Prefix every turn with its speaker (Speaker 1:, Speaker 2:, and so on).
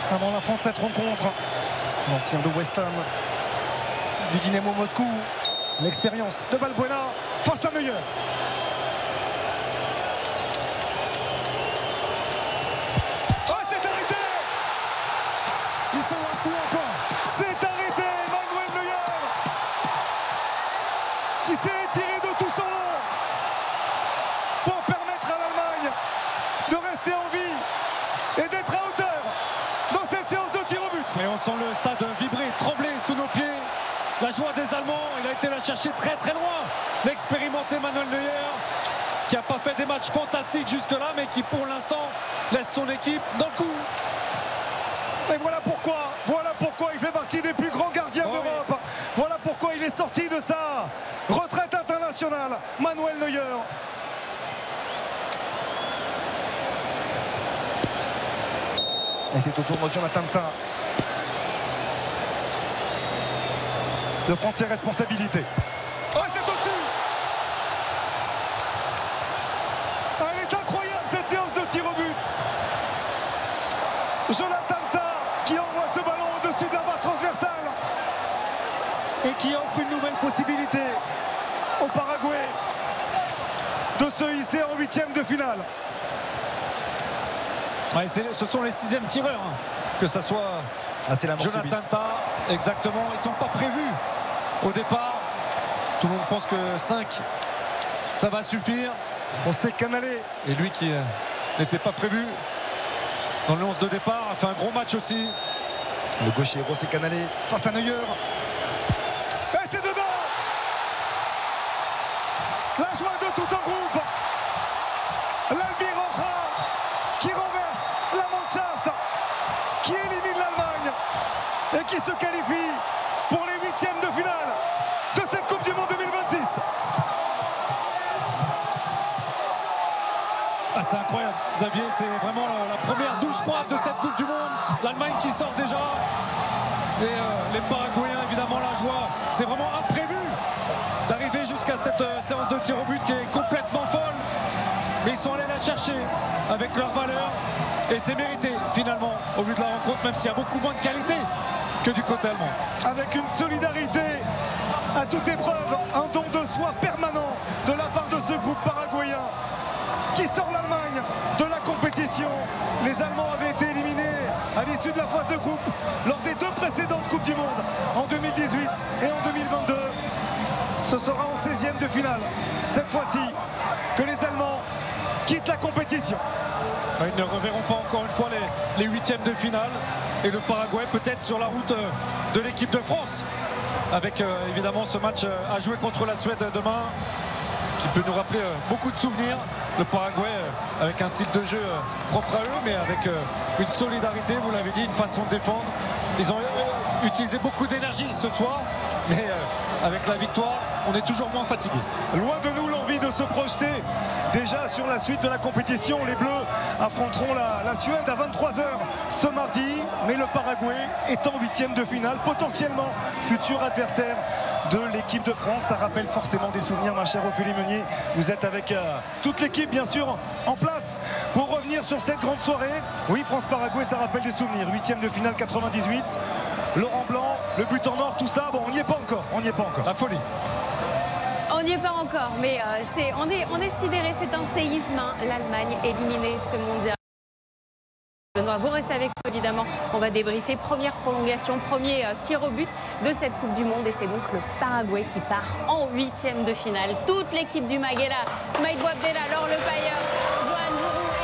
Speaker 1: avant la fin de cette rencontre. L'ancien de West Ham, du Dynamo Moscou, l'expérience de Balbuena face à Neuer. Oh, c'est arrêté! Ils sont un coup encore. C'est arrêté, Manuel Neuer, qui s'est étiré de tout son long pour permettre à l'Allemagne de rester en vie et d'être à hauteur dans cette séance de tir au but.
Speaker 2: Et on sent le stade vibrer, trembler sous nos pieds. La joie des Allemands, il a été la chercher très très loin. L'expérimenté Manuel Neuer, qui n'a pas fait des matchs fantastiques jusque-là, mais qui pour l'instant laisse son équipe dans le coup.
Speaker 1: Et voilà pourquoi il fait partie des plus grands gardiens d'Europe. Oui. Voilà pourquoi il est sorti de sa retraite internationale, Manuel Neuer. Et c'est au tour de Jonathan Tah de prendre ses responsabilités. Oh, c'est au-dessus! Elle est incroyable cette séance de tir au but. Jonathan Tah qui envoie ce ballon au-dessus de la barre transversale et qui offre une nouvelle possibilité au Paraguay de se hisser en huitième de finale.
Speaker 2: Ouais, ce sont les 6e tireurs, hein. Que ça soit Jonathan Tah, exactement, ils ne sont pas prévus au départ. Tout le monde pense que 5 ça va suffire.
Speaker 1: José Canalé,
Speaker 2: et lui qui n'était pas prévu dans le 11 de départ, a fait un gros match aussi.
Speaker 1: Le gaucher José Canalé face à Neuer. Et c'est dedans. La joie de tout un groupe. L'Albi Roja qui renverse la Mannschaft, qui élimine l'Allemagne et qui se qualifie pour les huitièmes de finale de cette Coupe du Monde 2026.
Speaker 2: Ah, c'est incroyable, Xavier, c'est vraiment la première douche froide de cette Coupe du Monde. L'Allemagne qui sort déjà et les Paraguayens, évidemment, la joie. C'est vraiment imprévu d'arriver jusqu'à cette séance de tir au but qui est complètement folle, mais ils sont allés la chercher avec leur valeur et c'est mérité finalement au vu de la rencontre, même s'il y a beaucoup moins de qualité que du côté allemand.
Speaker 1: Avec une solidarité à toute épreuve, un don de soi permanent de la part de ce groupe paraguayen qui sort l'Allemagne de la compétition. Les Allemands avaient été éliminés à l'issue de la phase de groupe lors des 2 précédentes Coupes du Monde en 2018 et en 2022. Ce sera en 16e de finale cette fois-ci que les Allemands quittent la compétition.
Speaker 2: Ils ne reverront pas encore une fois les huitièmes de finale et le Paraguay peut-être sur la route de l'équipe de France avec évidemment ce match à jouer contre la Suède demain qui peut nous rappeler beaucoup de souvenirs. Le Paraguay avec un style de jeu propre à eux mais avec une solidarité, vous l'avez dit, une façon de défendre. Ils ont utilisé beaucoup d'énergie ce soir mais avec la victoire on est toujours moins fatigué.
Speaker 1: Loin de nous l'envie de se projeter déjà sur la suite de la compétition. Les Bleus affronteront la Suède à 23h ce mardi, mais le Paraguay est en huitième de finale, potentiellement futur adversaire de l'équipe de France. Ça rappelle forcément des souvenirs, ma chère Ophélie Meunier. Vous êtes avec toute l'équipe bien sûr en place pour revenir sur cette grande soirée. Oui, France-Paraguay, ça rappelle des souvenirs. Huitième de finale 98, Laurent Blanc, le but en or, tout ça, bon, on n'y est pas encore.
Speaker 2: La folie.
Speaker 3: On n'y est pas encore, mais on est sidéré, c'est un séisme, hein. L'Allemagne éliminée de ce mondial. Vous restez avec nous évidemment, on va débriefer première prolongation, premier tir au but de cette Coupe du Monde et c'est donc le Paraguay qui part en huitième de finale. Toute l'équipe du Mag est là, Smaïd Bouabdella, Laure Le Pailleur, Johan Bourou